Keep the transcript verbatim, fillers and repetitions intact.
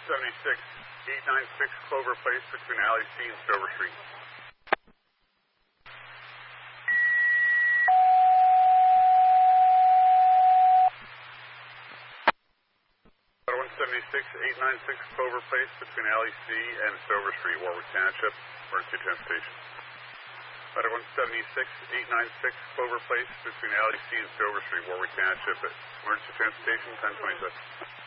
seventy-six, eight ninety-six Clover Place between Alley C and Stover Street. one seventy-six, eight ninety-six Clover Place between Alley C and Stover Street, Warwick Township, emergency transportation. one seventy-six, eight ninety-six Clover Place between Alley C and Stover Street, Warwick Township, emergency transportation, ten twenty-six.